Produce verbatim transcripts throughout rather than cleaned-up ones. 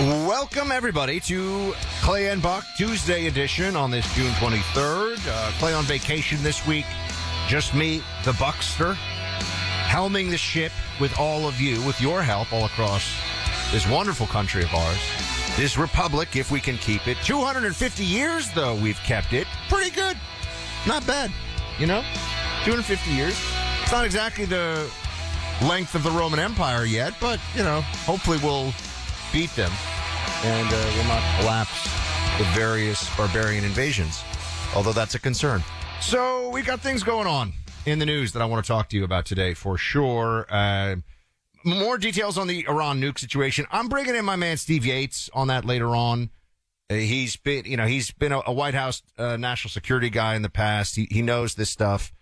Welcome, everybody, to Clay and Buck Tuesday edition on this June twenty-third. Uh, Clay on vacation this week. Just me, the Buckster, helming the ship with all of you, with your help all across this wonderful country of ours. This republic, if we can keep it. two hundred fifty years, though, we've kept it. Pretty good. Not bad, you know? two hundred fifty years. It's not exactly the length of the Roman Empire yet, but, you know, hopefully we'll beat them and uh, will not collapse with various barbarian invasions, although that's a concern. So we got things going on in the news that I want to talk to you about today for sure. Uh, more details on the Iran nuke situation. I'm bringing in my man Steve Yates on that later on. Uh, he's been, you know, he's been a, a White House uh, national security guy in the past. He, he knows this stuff.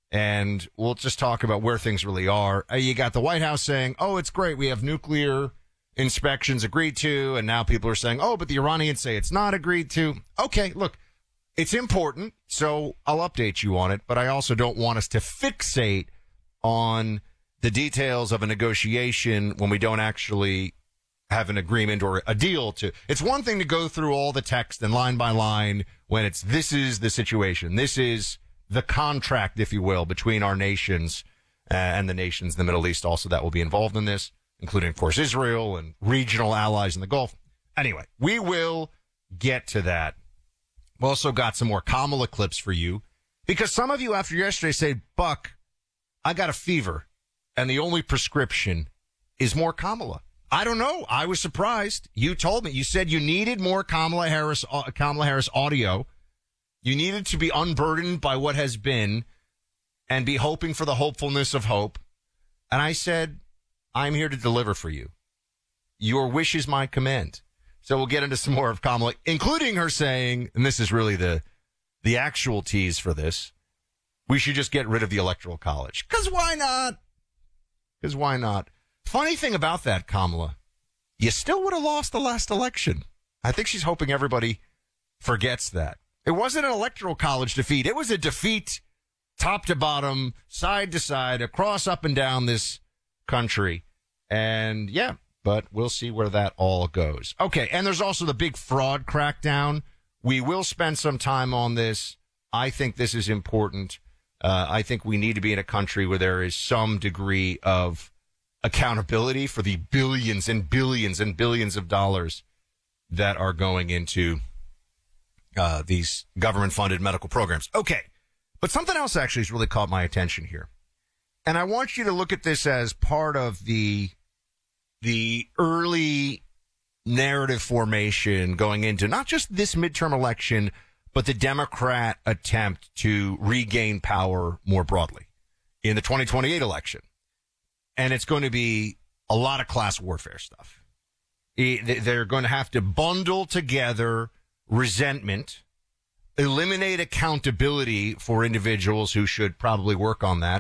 And we'll just talk about where things really are. Uh, you got the White House saying, oh, it's great. We have nuclear inspections agreed to, and now people are saying, oh, but the Iranians say it's not agreed to. Okay, look, it's important, so I'll update you on it, but I also don't want us to fixate on the details of a negotiation when we don't actually have an agreement or a deal to. It's one thing to go through all the text and line by line when it's, this is the situation. This is the contract, if you will, between our nations uh, and the nations in the Middle East also that will be involved in this, including, of course, Israel and regional allies in the Gulf. Anyway, we will get to that. We also got some more Kamala clips for you, because some of you after yesterday say, Buck, I got a fever, and the only prescription is more Kamala. I don't know. I was surprised. You told me. You said you needed more Kamala Harris, uh, Kamala Harris audio. You needed to be unburdened by what has been and be hoping for the hopefulness of hope. And I said, I'm here to deliver for you. Your wish is my command. So we'll get into some more of Kamala, including her saying, and this is really the the actual tease for this, we should just get rid of the Electoral College. Because why not? Because why not? Funny thing about that, Kamala, you still would have lost the last election. I think she's hoping everybody forgets that. It wasn't an Electoral College defeat. It was a defeat top to bottom, side to side, across, up and down this country. And yeah, but we'll see where that all goes. Okay, and there's also the big fraud crackdown. We will spend some time on this. I think this is important. Uh, I think we need to be in a country where there is some degree of accountability for the billions and billions and billions of dollars that are going into uh, these government-funded medical programs. Okay, but something else actually has really caught my attention here. And I want you to look at this as part of the the early narrative formation going into not just this midterm election, but the Democrat attempt to regain power more broadly in the twenty twenty-eight election. And it's going to be a lot of class warfare stuff. They're going to have to bundle together resentment, eliminate accountability for individuals who should probably work on that,